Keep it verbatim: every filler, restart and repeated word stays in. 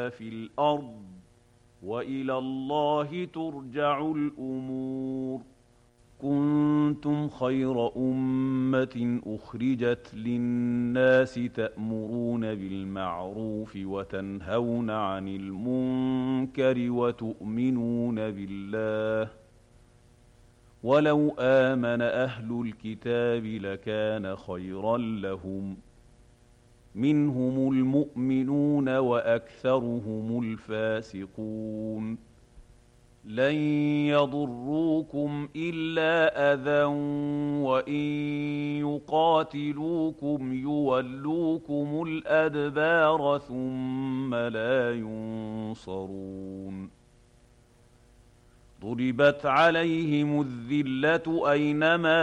في الأرض وإلى الله ترجع الأمور. كنتم خير أمة أخرجت للناس تأمرون بالمعروف وتنهون عن المنكر وتؤمنون بالله ولو آمن أهل الكتاب لكان خيرا لهم منهم المؤمنون وأكثرهم الفاسقون. لن يضروكم إلا أذى وإن يقاتلوكم يولوكم الأدبار ثم لا ينصرون. ضربت عليهم الذلة أينما